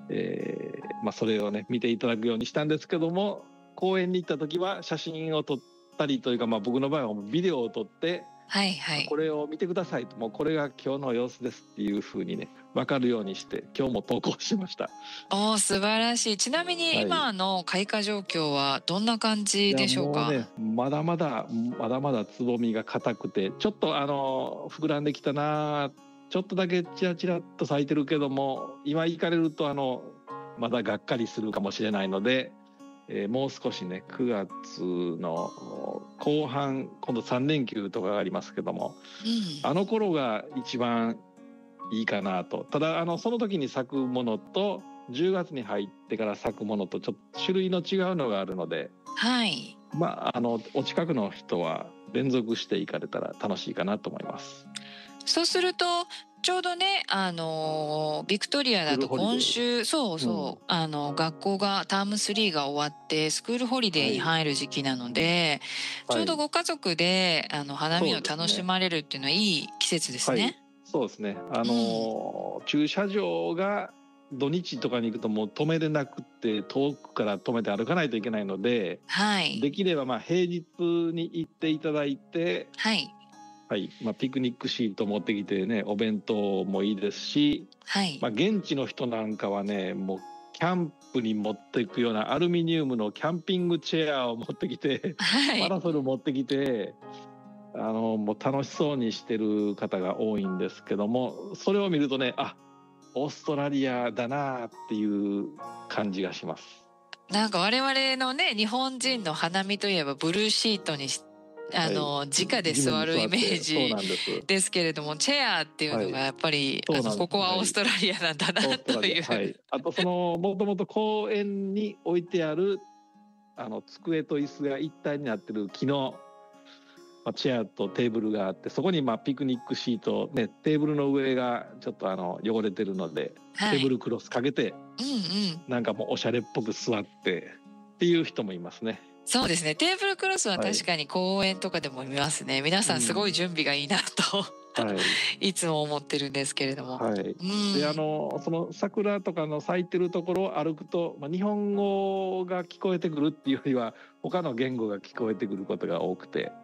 それをね見ていただくようにしたんですけども、公園に行った時は写真を撮ったりというか、僕の場合はビデオを撮って、 はいはい、 これを見てくださいと、もうこれが今日の様子ですっていう風にね分かるようにして今日も投稿しました。 素晴らしい。ちなみに今の開花状況はどんな感じでしょうか？ もうね、まだまだつぼみが硬くて、ちょっと膨らんできたな、ちょっとだけチラチラっと咲いてるけども、今行かれるとまだがっかりするかもしれないので、もう少しね9月の後半、今度3連休とかがありますけども、あの頃が一番いいかなと。ただその時に咲くものと10月に入ってから咲くものとちょっと種類の違うのがあるので、 はい、 お近くの人は連続して行かれたら楽しいかなと思います。 そうするとちょうどね、ビクトリアだと今週、学校がターム3が終わってスクールホリデーに入る時期なので、ちょうどご家族で花見を楽しまれるっていうのはいい季節ですね。 そうですね。駐車場が土日とかに行くともう止めれなくて、遠くから止めて歩かないといけないので、できれば平日に行っていただいて、ピクニックシート持ってきてね、お弁当もいいですし、現地の人なんかはね、もうキャンプに持っていくようなアルミニウムのキャンピングチェアを持ってきて、パラソル持ってきて、もう楽しそうにしてる方が多いんですけども、それを見るとね、オーストラリアだなっていう感じがします。 なんか我々のね、日本人の花見といえばブルーシートに直で座るイメージですけれども、チェアっていうのがやっぱり、ここはオーストラリアなんだなという。 あともともと公園に置いてある机と椅子が一体になってる木のチェアとテーブルがあって、そこにピクニックシートね、テーブルの上がちょっと汚れてるので、テーブルクロスかけて、なんかもうおしゃれっぽく座ってっていう人もいますね。 そうですね。テーブルクロスは確かに公園とかでも見ますね。皆さんすごい準備がいいなと、いつも思ってるんですけれども。 でその桜とかの咲いてるところを歩くと、日本語が聞こえてくるっていうよりは他の言語が聞こえてくることが多くて、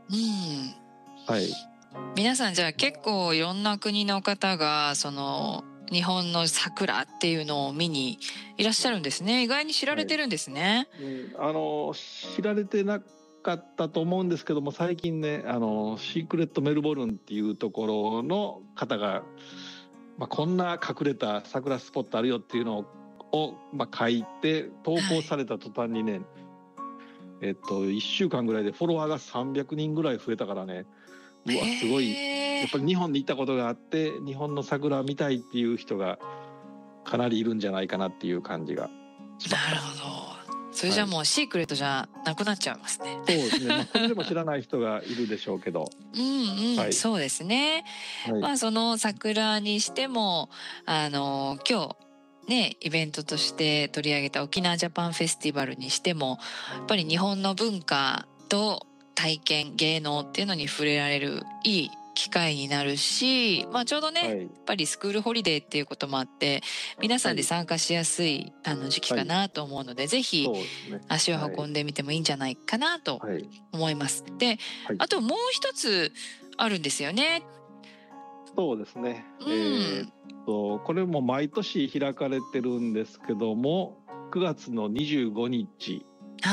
皆さんじゃあ結構いろんな国の方が日本の桜っていうのを見にいらっしゃるんですね。意外に知られてるんですね。 知られてなかったと思うんですけども、最近ね、シークレットメルボルンっていうところの方が、こんな隠れた桜スポットあるよっていうのを書いて投稿された途端にね、1週間ぐらいでフォロワーが300人ぐらい増えたからね、うわすごい、やっぱり日本に行ったことがあって日本の桜見たいっていう人がかなりいるんじゃないかなっていう感じがしました。 なるほど。それじゃもうシークレットじゃなくなっちゃいますね。 そうですね。それでも知らない人がいるでしょうけど。 そうですね。その桜にしても今日ね、イベントとして取り上げた沖縄ジャパンフェスティバルにしても、やっぱり日本の文化と体験、芸能っていうのに触れられるいい機会になるし、ちょうどね、やっぱりスクールホリデーっていうこともあって皆さんで参加しやすい時期かなと思うので、ぜひ足を運んでみてもいいんじゃないかなと思います。で、あともう一つあるんですよね。 そうですね。これも毎年開かれてるんですけども、9月の25日、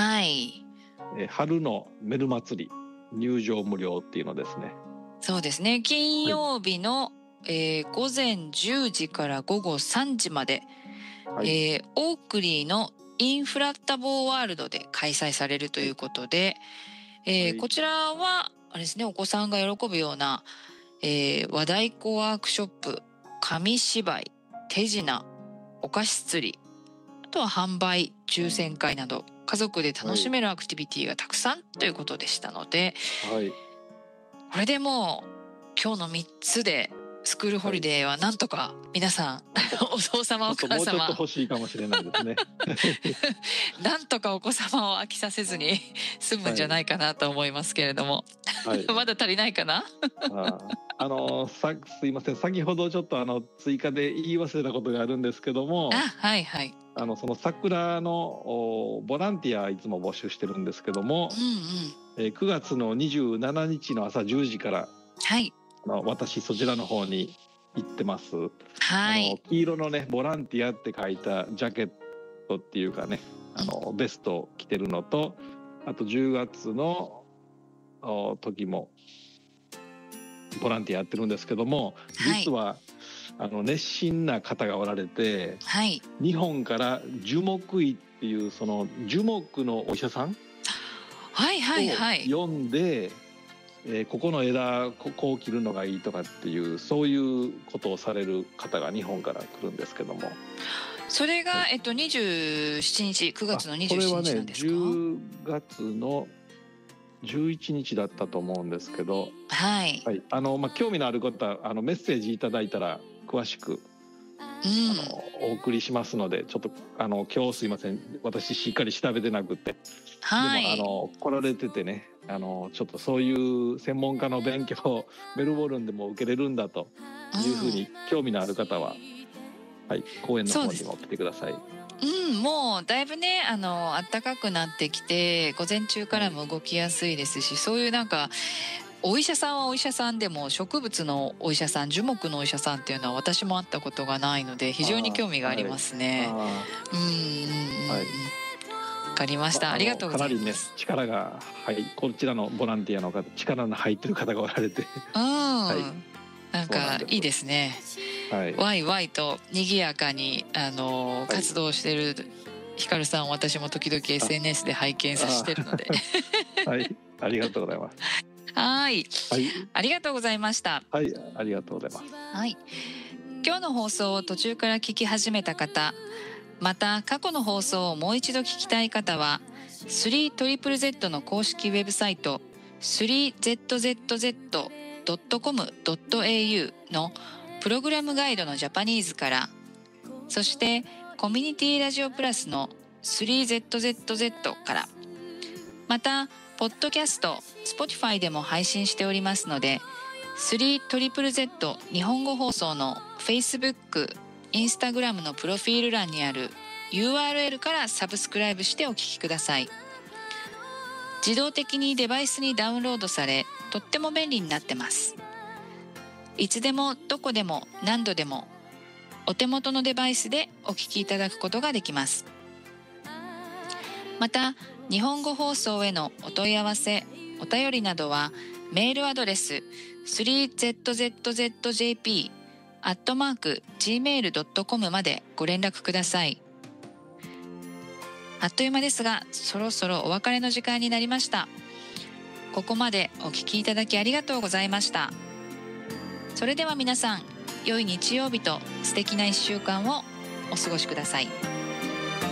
春のメル祭り入場無料っていうのですね。 そうですね。金曜日の、午前10時から午後3時まで、オークリーのインフラッタボーワールドで開催されるということで、こちらはあれですね、お子さんが喜ぶような、和太鼓ワークショップ、紙芝居、手品、お菓子釣り、あとは販売、抽選会など家族で楽しめるアクティビティがたくさんということでしたので、これでもう今日の3つでスクールホリデーはなんとか皆さんお父様お母様もうちょっと欲しいかもしれないですねなんとかお子様を飽きさせずに済むんじゃないかなと思いますけれども、はい、まだ足りないかなすいません、先ほどちょっと追加で言い忘れたことがあるんですけども、 はいはい、 その桜のボランティアいつも募集してるんですけども、9月の27日の朝10時から、はい、私そちらの方に行ってます。はい、黄色のねボランティアって書いたジャケットっていうかね、ベストを着てるのと、あと10月の時もボランティアやってるんですけども、実は、熱心な方がおられて、はい、日本から樹木医っていうその樹木のお医者さんを呼んで、ここの枝こう切るのがいいとかっていう、そういうことをされる方が日本から来るんですけども、 それが、27日9月の27日なんですか？ これはね10月の11日だったと思うんですけど、はい、はい、興味のある方はメッセージいただいたら詳しく、お送りしますので、ちょっと今日すいません、私しっかり調べてなくて、はい、でも来られててね、ちょっとそういう専門家の勉強をメルボルンでも受けれるんだというふうに興味のある方は、はい、公園の方にも来てください。 もうだいぶね暖かくなってきて、午前中からも動きやすいですし、そういうなんかお医者さんはお医者さんでも植物のお医者さん、樹木のお医者さんっていうのは私も会ったことがないので非常に興味がありますね。わかりました。ありがとうございます。かなりね力が、はい、こちらのボランティアの方、力の入ってる方がおられて、はい、 なんかいいですね。はい、ワイワイと賑やかに活動してるヒカルさん、私も時々 SNS で拝見させてるのではい、ありがとうございます。 はい、ありがとうございました。 はい、ありがとうございます。 はい、今日の放送を途中から聞き始めた方、また過去の放送をもう一度聞きたい方は 3ZZZ の公式ウェブサイト 3zzz.com.au のプログラムガイドのジャパニーズから、そしてコミュニティラジオプラスの 3ZZZ から、またポッドキャスト Spotify でも配信しておりますので、 3ZZZ 日本語放送の Facebook、Instagram のプロフィール欄にある URL からサブスクライブしてお聞きください。自動的にデバイスにダウンロードされ、とっても便利になってます。いつでもどこでも何度でもお手元のデバイスでお聞きいただくことができます。また日本語放送へのお問い合わせ、お便りなどはメールアドレス 3zzjp@gmail.com までご連絡ください。あっという間ですが、そろそろお別れの時間になりました。ここまでお聞きいただきありがとうございました。それでは皆さん、良い日曜日と素敵な1週間をお過ごしください。